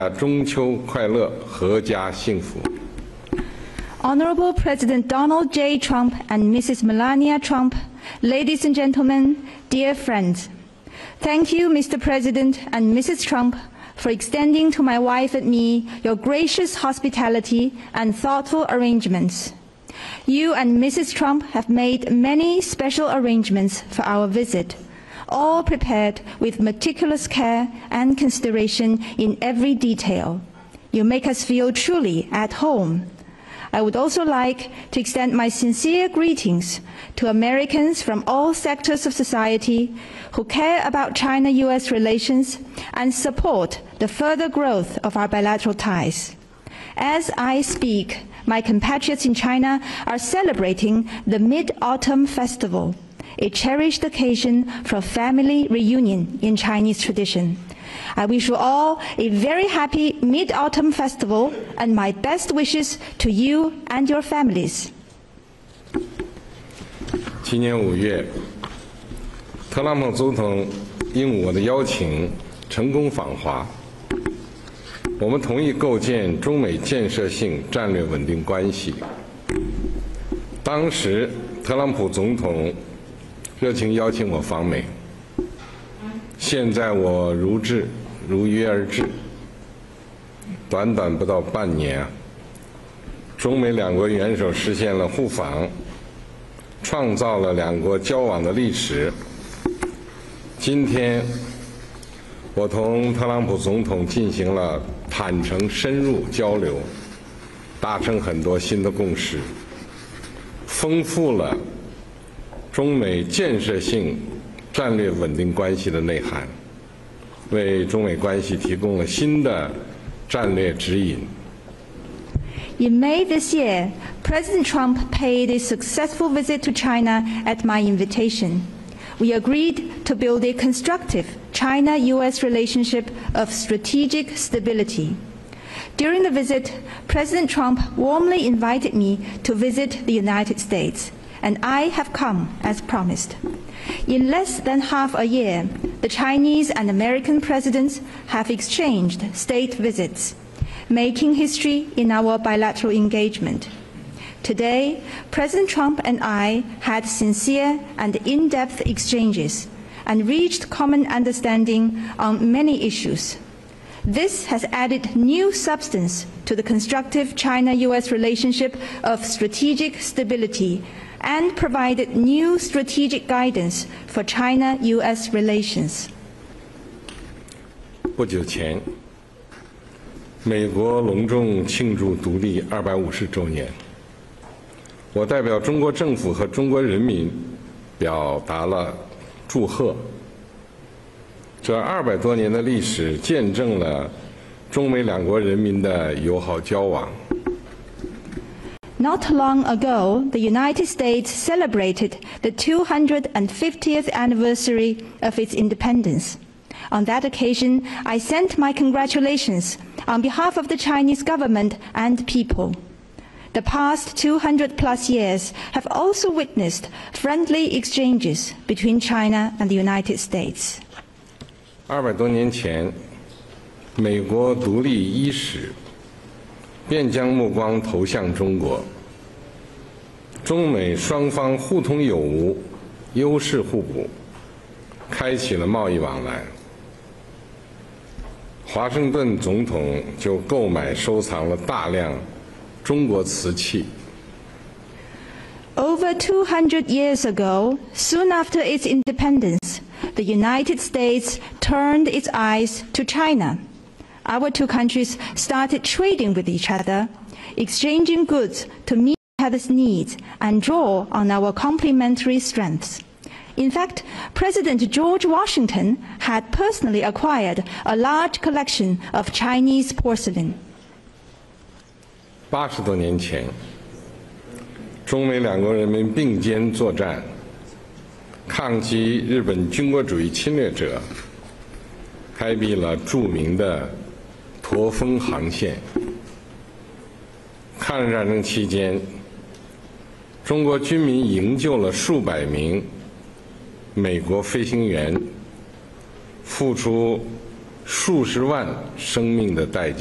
中秋快乐，阖家幸福。 Honorable President Donald J. Trump and Mrs. Melania Trump, ladies and gentlemen, dear friends, thank you, Mr. President and Mrs. Trump, for extending to my wife and me your gracious hospitality and thoughtful arrangements. You and Mrs. Trump have made many special arrangements for our visit, all prepared with meticulous care and consideration in every detail. You make us feel truly at home. I would also like to extend my sincere greetings to Americans from all sectors of society who care about China-US relations and support the further growth of our bilateral ties. As I speak, my compatriots in China are celebrating the Mid-Autumn Festival, a cherished occasion for family reunion in Chinese tradition. I wish you all a very happy Mid-Autumn Festival and my best wishes to you and your families. 今年5月，特朗普总统应我的邀请成功访华，我们同意构建中美建设性战略稳定关系。当时，特朗普总统热情邀请我访美，现在我如约而至。短短不到半年，中美两国元首实现了互访，创造了两国交往的历史。今天，我同特朗普总统进行了坦诚深入交流，达成很多新的共识，丰富了中美建设性战略稳定关系的内涵，为中美关系提供了新的战略指引。 In May this year, President Trump paid a successful visit to China at my invitation. We agreed to build a constructive China-US relationship of strategic stability. During the visit, President Trump warmly invited me to visit the United States, and I have come as promised. In less than half a year, the Chinese and American presidents have exchanged state visits, making history in our bilateral engagement. Today, President Trump and I had sincere and in-depth exchanges and reached common understanding on many issues. This has added new substance to the constructive China-US relationship of strategic stability and provided new strategic guidance for China-US relations. 不久前，美国隆重庆祝独立250周年。我代表中国政府和中国人民表达了祝贺。这200多年的历史见证了中美两国人民的友好交往。 Not long ago, the United States celebrated the 250th anniversary of its independence. On that occasion, I sent my congratulations on behalf of the Chinese government and people. The past 200+ years have also witnessed friendly exchanges between China and the United States. 200多年前，美国独立伊始，便将目光投向中国。中美双方互通有无，优势互补，开启了贸易往来。华盛顿总统就购买收藏了大量中国瓷器。 Over 200 years ago, soon after its independence, the United States turned its eyes to China. Our two countries started trading with each other, exchanging goods to meet each other's needs and draw on our complementary strengths. In fact, President George Washington had personally acquired a large collection of Chinese porcelain. 80多年前，中美两国人民并肩作战，抗击日本军国主义侵略者，开辟了著名的驼峰航线。抗日战争期间，中国军民营救了数百名美国飞行员，付出数十万生命的代价。